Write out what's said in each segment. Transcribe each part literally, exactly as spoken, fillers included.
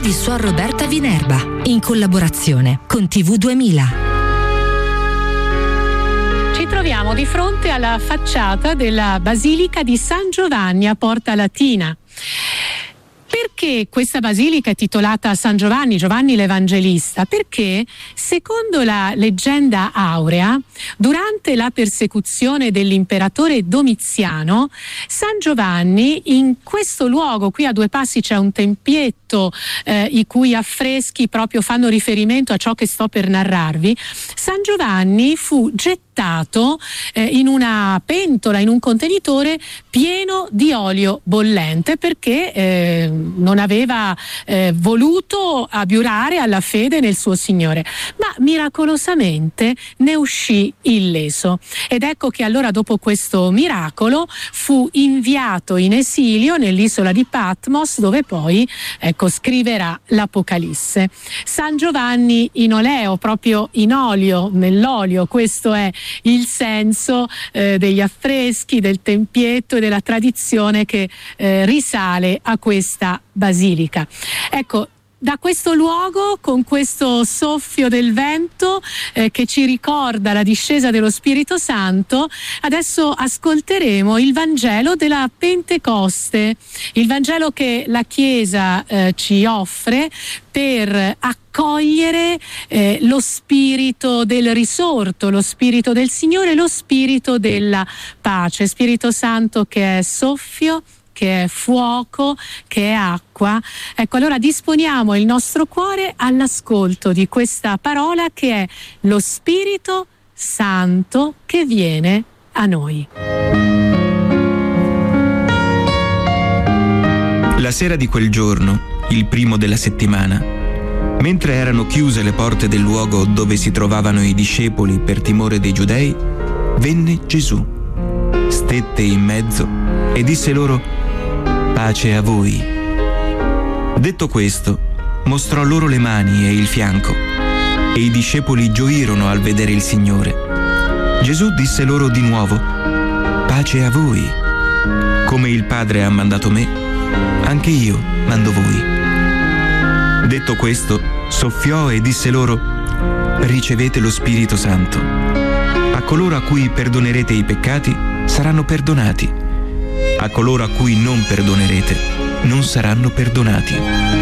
di Suor Roberta Vinerba, in collaborazione con T V duemila. Ci troviamo di fronte alla facciata della Basilica di San Giovanni a Porta Latina. Perché questa basilica è titolata a San Giovanni, Giovanni l'Evangelista? Perché, secondo la leggenda aurea, durante la persecuzione dell'imperatore Domiziano, San Giovanni, in questo luogo, qui a due passi c'è un tempietto eh, i cui affreschi proprio fanno riferimento a ciò che sto per narrarvi, San Giovanni fu gettato eh, in una pentola, in un contenitore pieno di olio bollente, perché eh, non aveva eh, voluto abiurare alla fede nel suo Signore, ma miracolosamente ne uscì illeso. Ed ecco che allora, dopo questo miracolo, fu inviato in esilio nell'isola di Patmos, dove poi ecco scriverà l'Apocalisse. San Giovanni in oleo, proprio in olio, nell'olio, questo è il senso eh, degli affreschi, del tempietto e della tradizione che eh, risale a questa basilica. Ecco, da questo luogo, con questo soffio del vento eh, che ci ricorda la discesa dello Spirito Santo, adesso ascolteremo il Vangelo della Pentecoste, il Vangelo che la Chiesa eh, ci offre per accogliere eh, lo spirito del risorto, lo spirito del Signore, lo spirito della pace, Spirito Santo che è soffio, che è fuoco, che è acqua. Ecco, allora disponiamo il nostro cuore all'ascolto di questa parola che è lo Spirito Santo che viene a noi. La sera di quel giorno, il primo della settimana, mentre erano chiuse le porte del luogo dove si trovavano i discepoli per timore dei giudei, venne Gesù, stette in mezzo e disse loro: pace a voi. Detto questo, mostrò loro le mani e il fianco, e i discepoli gioirono al vedere il Signore. Gesù disse loro di nuovo: pace a voi. Come il Padre ha mandato me, anche io mando voi. Detto questo, soffiò e disse loro: ricevete lo Spirito Santo. A coloro a cui perdonerete i peccati saranno perdonati. A coloro a cui non perdonerete non saranno perdonati.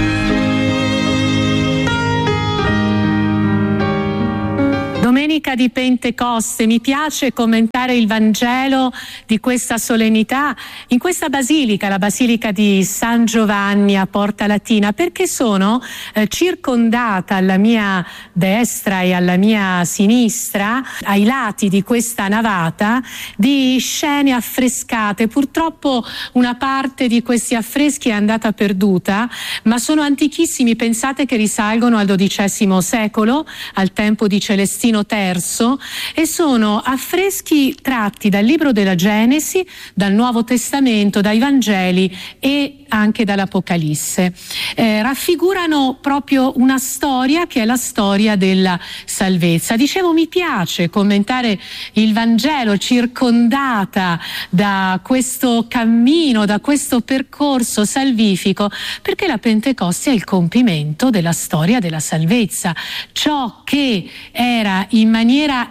Domenica di Pentecoste, mi piace commentare il Vangelo di questa solennità in questa basilica, la Basilica di San Giovanni a Porta Latina, perché sono eh, circondata alla mia destra e alla mia sinistra, ai lati di questa navata, di scene affrescate. Purtroppo una parte di questi affreschi è andata perduta, ma sono antichissimi. Pensate che risalgono al dodicesimo secolo, al tempo di Celestino terzo, e sono affreschi tratti dal libro della Genesi, dal Nuovo Testamento, dai Vangeli e anche dall'Apocalisse. Eh, raffigurano proprio una storia che è la storia della salvezza. Dicevo, mi piace commentare il Vangelo circondata da questo cammino, da questo percorso salvifico, perché la Pentecoste è il compimento della storia della salvezza. Ciò che era in maniera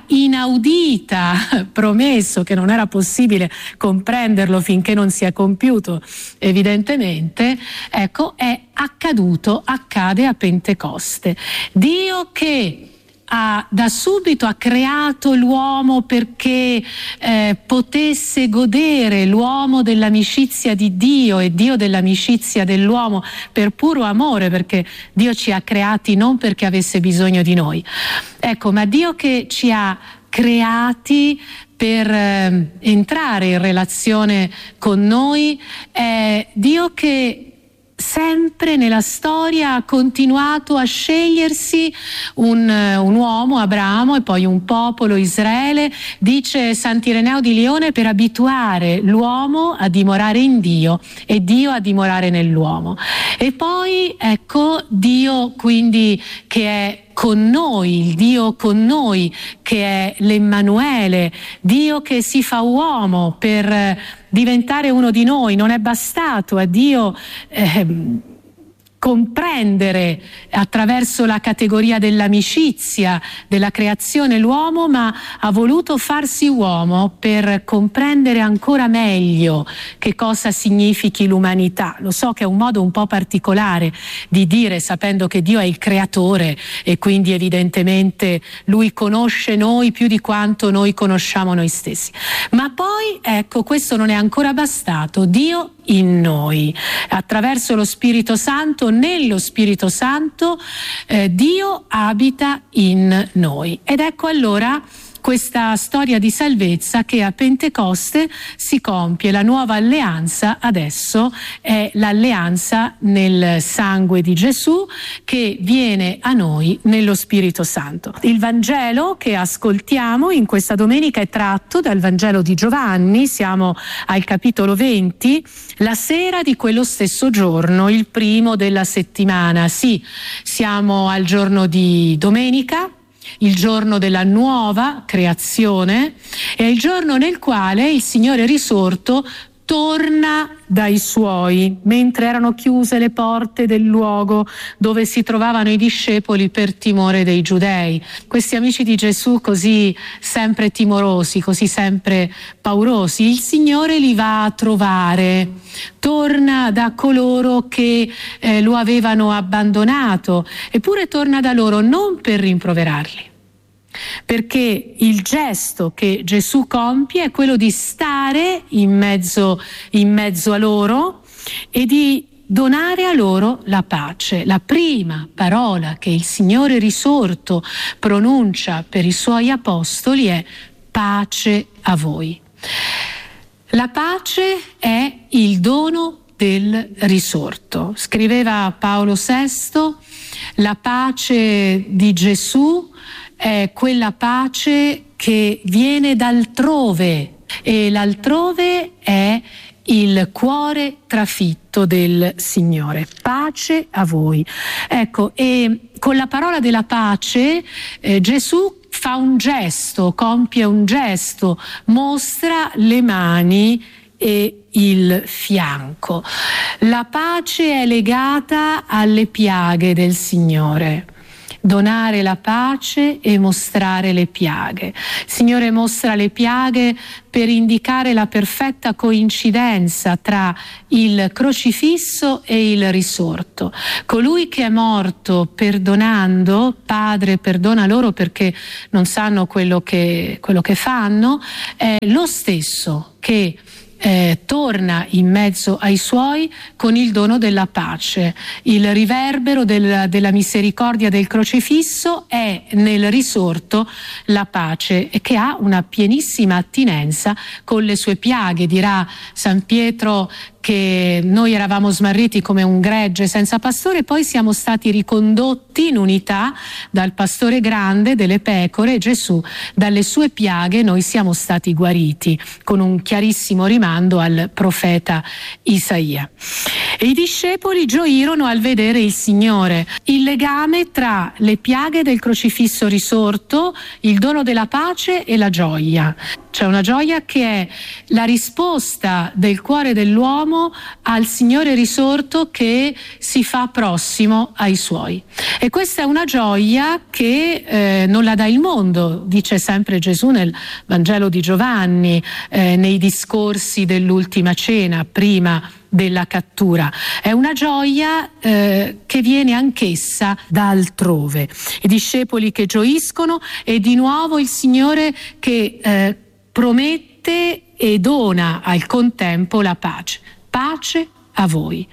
inaudita promesso, che non era possibile comprenderlo finché non si è compiuto evidentemente, ecco, è accaduto, accade a Pentecoste. Dio che ha da subito ha creato l'uomo perché eh, potesse godere l'uomo dell'amicizia di Dio e Dio dell'amicizia dell'uomo per puro amore, perché Dio ci ha creati non perché avesse bisogno di noi. Ecco, ma Dio che ci ha creati per eh, entrare in relazione con noi, è Dio che sempre nella storia ha continuato a scegliersi un, un uomo, Abramo, e poi un popolo, Israele, dice Sant'Ireneo di Lione, per abituare l'uomo a dimorare in Dio e Dio a dimorare nell'uomo. E poi ecco Dio quindi che è con noi, il Dio con noi, che è l'Emmanuele, Dio che si fa uomo per diventare uno di noi. Non è bastato a Dio eh, comprendere attraverso la categoria dell'amicizia, della creazione l'uomo, ma ha voluto farsi uomo per comprendere ancora meglio che cosa significhi l'umanità. Lo so che è un modo un po' particolare di dire, sapendo che Dio è il creatore e quindi evidentemente Lui conosce noi più di quanto noi conosciamo noi stessi. Ma poi, ecco, questo non è ancora bastato. Dio in noi, attraverso lo Spirito Santo, nello Spirito Santo, eh, Dio abita in noi. Ed ecco allora questa storia di salvezza che a Pentecoste si compie. La nuova alleanza adesso è l'alleanza nel sangue di Gesù che viene a noi nello Spirito Santo. Il Vangelo che ascoltiamo in questa domenica è tratto dal Vangelo di Giovanni, siamo al capitolo venti, la sera di quello stesso giorno, il primo della settimana. Sì, siamo al giorno di domenica, il giorno della nuova creazione, è il giorno nel quale il Signore risorto torna dai suoi, mentre erano chiuse le porte del luogo dove si trovavano i discepoli per timore dei giudei. Questi amici di Gesù così sempre timorosi, così sempre paurosi, il Signore li va a trovare, torna da coloro che eh, lo avevano abbandonato, eppure torna da loro non per rimproverarli, perché il gesto che Gesù compie è quello di stare in mezzo, in mezzo a loro e di donare a loro la pace. La prima parola che il Signore risorto pronuncia per i Suoi apostoli è pace a voi. La pace è il dono del risorto. Scriveva Paolo sesto, la pace di Gesù è quella pace che viene d'altrove e l'altrove è il cuore trafitto del Signore. Pace a voi. Ecco, e con la parola della pace eh, Gesù fa un gesto, compie un gesto, mostra le mani e il fianco. La pace è legata alle piaghe del Signore. Donare la pace e mostrare le piaghe. Il Signore mostra le piaghe per indicare la perfetta coincidenza tra il crocifisso e il risorto. Colui che è morto perdonando, Padre perdona loro perché non sanno quello che, quello che fanno, è lo stesso che Eh, torna in mezzo ai suoi con il dono della pace. Il riverbero del, della misericordia del crocifisso è nel risorto la pace, che ha una pienissima attinenza con le sue piaghe. Dirà San Pietro che noi eravamo smarriti come un gregge senza pastore, poi siamo stati ricondotti in unità dal pastore grande delle pecore, Gesù. Dalle sue piaghe noi siamo stati guariti, con un chiarissimo rimando al profeta Isaia. E i discepoli gioirono al vedere il Signore. Il legame tra le piaghe del crocifisso risorto, il dono della pace e la gioia. C'è una gioia che è la risposta del cuore dell'uomo al Signore risorto che si fa prossimo ai suoi. E questa è una gioia che eh, non la dà il mondo, dice sempre Gesù nel Vangelo di Giovanni, eh, nei discorsi dell'ultima cena, prima della cattura. È una gioia eh, che viene anch'essa da altrove. I discepoli che gioiscono e di nuovo il Signore che eh, promette e dona al contempo la pace. Pace a voi.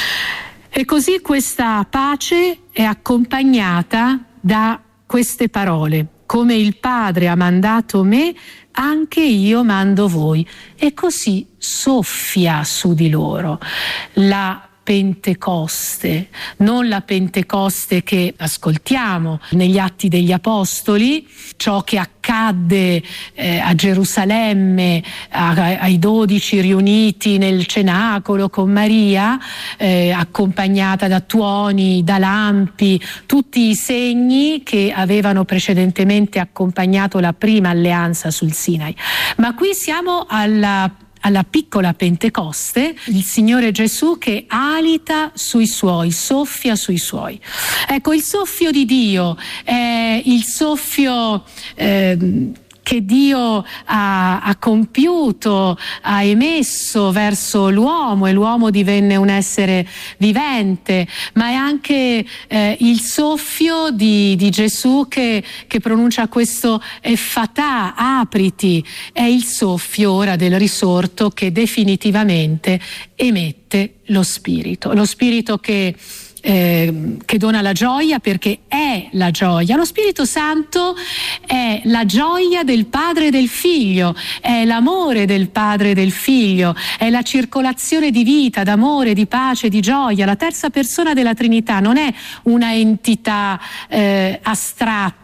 E così questa pace è accompagnata da queste parole: come il Padre ha mandato me, anche io mando voi. E così soffia su di loro la Pentecoste, non la Pentecoste che ascoltiamo negli Atti degli Apostoli, ciò che accadde eh, a Gerusalemme a, ai dodici riuniti nel cenacolo con Maria, eh, accompagnata da tuoni, da lampi, tutti i segni che avevano precedentemente accompagnato la prima alleanza sul Sinai. Ma qui siamo alla alla piccola Pentecoste, il Signore Gesù che alita sui suoi, soffia sui suoi. Ecco, il soffio di Dio è il soffio eh, che Dio ha, ha compiuto, ha emesso verso l'uomo, e l'uomo divenne un essere vivente, ma è anche eh, il soffio di, di Gesù che, che pronuncia questo effatà, apriti, è il soffio ora del risorto che definitivamente emette lo Spirito, lo Spirito che Eh, che dona la gioia, perché è la gioia. Lo Spirito Santo è la gioia del Padre e del Figlio, è l'amore del Padre e del Figlio, è la circolazione di vita, d'amore, di pace, di gioia. La terza persona della Trinità non è una entità eh, astratta,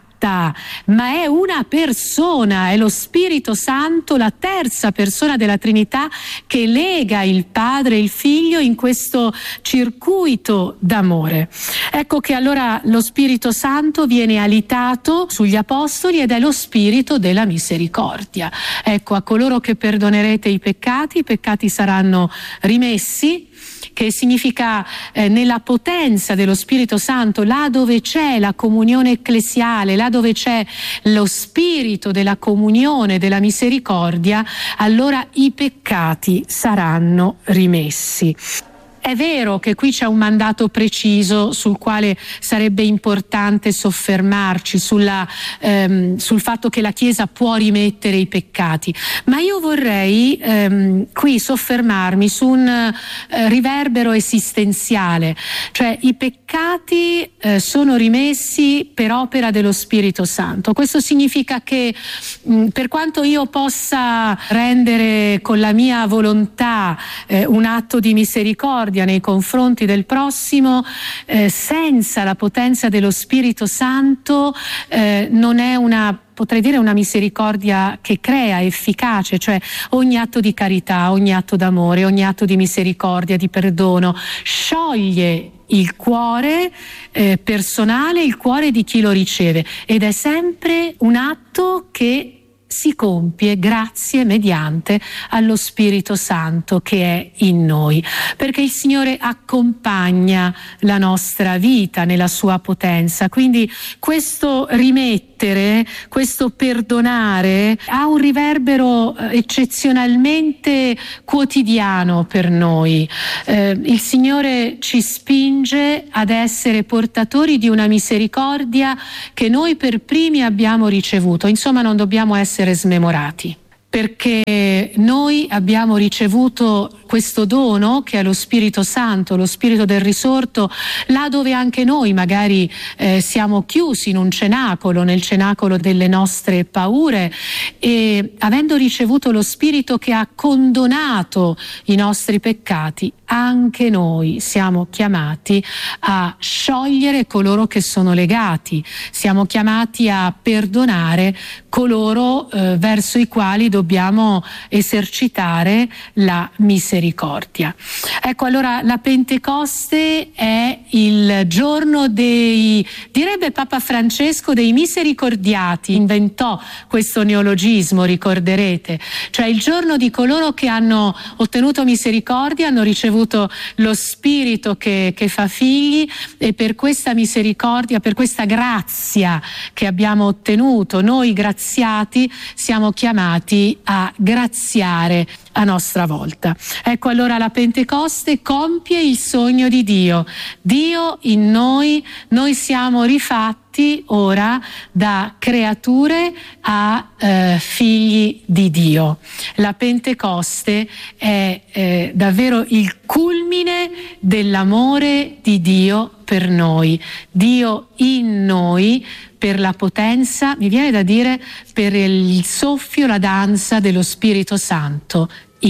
ma è una persona, è lo Spirito Santo, la terza persona della Trinità, che lega il Padre e il Figlio in questo circuito d'amore. Ecco che allora lo Spirito Santo viene alitato sugli Apostoli ed è lo Spirito della misericordia. Ecco, a coloro che perdonerete i peccati, i peccati saranno rimessi, che significa eh, nella potenza dello Spirito Santo, là dove c'è la comunione ecclesiale, là dove c'è lo spirito della comunione, della misericordia, allora i peccati saranno rimessi. È vero che qui c'è un mandato preciso sul quale sarebbe importante soffermarci, sulla, ehm, sul fatto che la Chiesa può rimettere i peccati, ma io vorrei ehm, qui soffermarmi su un eh, riverbero esistenziale, cioè i peccati eh, sono rimessi per opera dello Spirito Santo. Questo significa che mh, per quanto io possa rendere con la mia volontà eh, un atto di misericordia nei confronti del prossimo, eh, senza la potenza dello Spirito Santo eh, non è una, potrei dire, una misericordia che crea, efficace, cioè ogni atto di carità, ogni atto d'amore, ogni atto di misericordia, di perdono, scioglie il cuore eh, personale, il cuore di chi lo riceve, ed è sempre un atto che si compie grazie mediante allo Spirito Santo che è in noi, perché il Signore accompagna la nostra vita nella sua potenza. Quindi questo rimettere, questo perdonare ha un riverbero eccezionalmente quotidiano per noi. Eh, il Signore ci spinge ad essere portatori di una misericordia che noi per primi abbiamo ricevuto. Insomma, non dobbiamo essere smemorati, perché noi abbiamo ricevuto questo dono che è lo Spirito Santo, lo Spirito del risorto, là dove anche noi magari eh, siamo chiusi in un cenacolo, nel cenacolo delle nostre paure, e avendo ricevuto lo Spirito che ha condonato i nostri peccati, anche noi siamo chiamati a sciogliere coloro che sono legati, siamo chiamati a perdonare coloro eh, verso i quali dobbiamo esercitare la misericordia. Ecco, allora la Pentecoste è il giorno dei, direbbe Papa Francesco, dei misericordiati, inventò questo neologismo, ricorderete, cioè il giorno di coloro che hanno ottenuto misericordia, hanno ricevuto lo Spirito che, che fa figli, e per questa misericordia, per questa grazia che abbiamo ottenuto, noi graziati siamo chiamati a graziare a nostra volta. Ecco, allora la Pentecoste compie il sogno di Dio. Dio in noi, noi siamo rifatti ora da creature a eh, figli di Dio. La Pentecoste è eh, davvero il culmine dell'amore di Dio per noi. Dio in noi, per la potenza, mi viene da dire, per il soffio, la danza dello Spirito Santo